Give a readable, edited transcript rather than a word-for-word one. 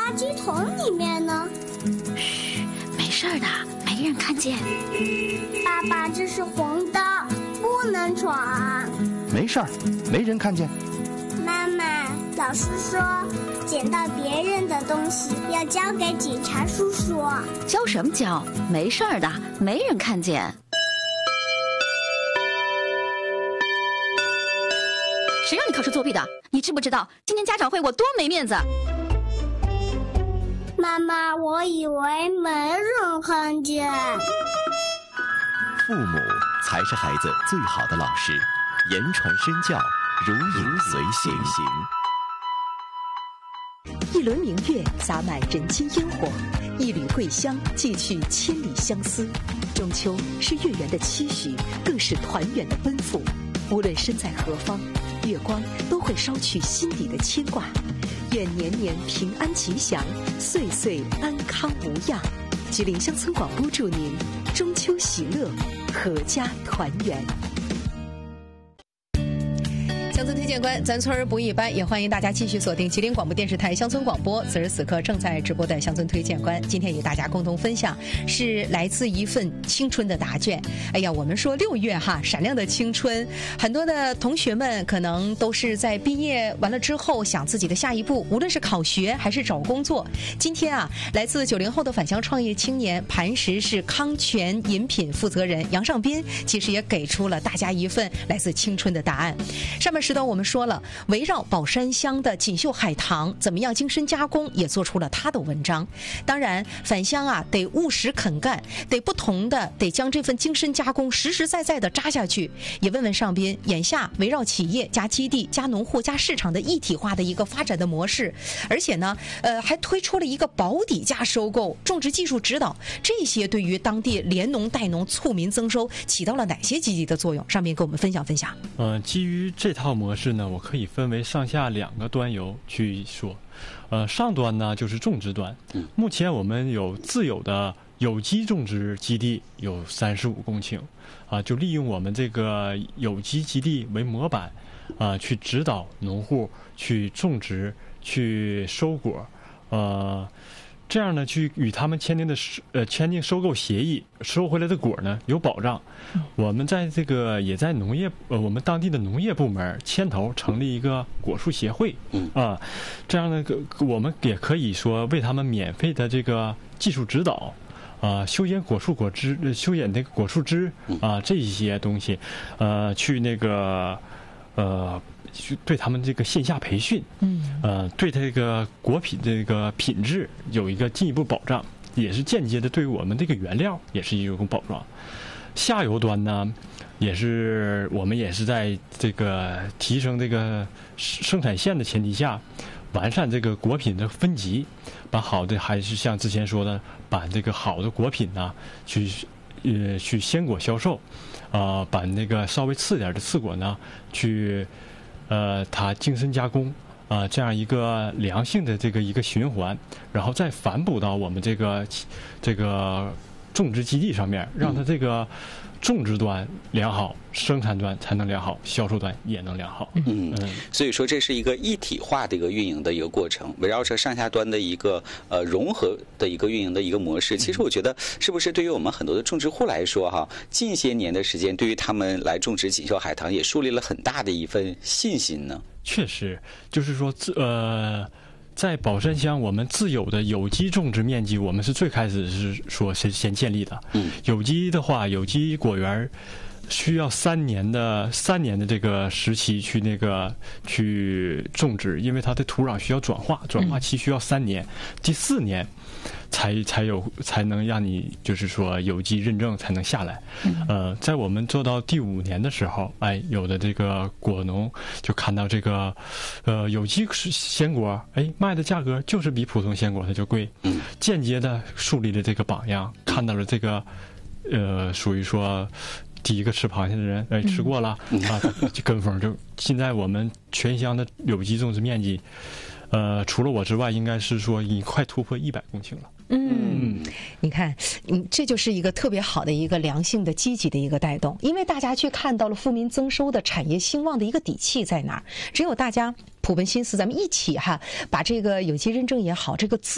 垃圾桶里面呢？ 嘘，没事的，没人看见。 爸爸，这是红灯，不能闯。 没事儿，没人看见。 妈妈，老师说捡到别人的东西要交给警察叔叔。 交什么交？没事的，没人看见。谁让你考试作弊的？你知不知道今天家长会我多没面子？ 妈妈，我以为没人看见。 父母才是孩子最好的老师，言传身教，如影随形。 一轮明月洒满人间烟火，一缕桂香寄去千里相思。中秋是月圆的期许，更是团圆的奔赴。无论身在何方，月光都会捎去心底的牵挂。愿年年平安吉祥，岁岁安康无恙。吉林乡村广播祝您中秋喜乐，阖家团圆。 乡村推荐官，咱村儿不一般，也欢迎大家继续锁定吉林广播电视台乡村广播。此时此刻正在直播的乡村推荐官，今天与大家共同分享是来自一份青春的答卷。哎呀，我们说6月哈，闪亮的青春，很多的同学们可能都是在毕业完了之后想自己的下一步，无论是考学还是找工作。今天啊，来自90后的返乡创业青年磐石市康泉饮品负责人杨尚斌，其实也给出了大家一份来自青春的答案。上面我们说了，围绕宝山乡的锦绣海棠怎么样精深加工，也做出了他的文章。当然返乡啊，得务实肯干，得不同的得将这份精深加工实实在在的扎下去。也问问尚斌，眼下围绕企业加基地加农户加市场的一体化的一个发展的模式，而且呢还推出了一个保底价收购、种植技术指导，这些对于当地联农带农促民增收起到了哪些积极的作用？尚斌跟我们分享分享。 基于这套模式呢，我可以分为上下2个端游去说。上端呢就是种植端，目前我们有自有的有机种植基地有35公顷，就利用我们这个有机基地为模板，去指导农户去种植、去收果，这样呢，去与他们签订收购协议，收回来的果呢有保障。我们在这个也在我们当地的农业部门牵头成立一个果树协会，这样呢，我们也可以说为他们免费的这个技术指导，修剪修剪那个果树枝这一些东西，去那个对他们这个线下培训，对这个果品这个品质有一个进一步保障，也是间接的对于我们这个原料也是一种保障。下游端呢，我们也是在这个提升这个生产线的前提下，完善这个果品的分级，把好的还是像之前说的，把这个好的果品呢去鲜果销售，把那个稍微次点的次果呢去它精深加工，这样一个良性的一个循环，然后再反哺到我们这个种植基地上面，让它这个种植端良好，生产端才能良好，销售端也能良好。 所以说这是一个一体化的一个运营的一个过程，围绕着上下端的一个融合的一个运营的一个模式。其实我觉得是不是对于我们很多的种植户来说哈，近些年的时间对于他们来种植锦绣海棠也树立了很大的一份信心呢？ 确实，就是说在宝山乡，我们自有的有机种植面积，我们是最开始是说先建立的。有机的话，有机果园需要3年的这个时期去种植，因为它的土壤需要转化期需要3年，第4年才能让你就是说有机认证才能下来。在我们做到第5年的时候，有的这个果农就看到这个有机鲜果，卖的价格就是比普通鲜果它就贵，间接的树立了这个榜样，看到了这个属于说第一个吃螃蟹的人，吃过了就跟风。就现在我们全乡的有机种植面积，除了我之外，应该是说已经快突破100公顷了。 你看，这就是一个特别好的一个良性的、积极的一个带动，因为大家去看到了富民增收的产业兴旺的一个底气在哪儿。只有大家普奔心思，咱们一起把这个有机认证也好，这个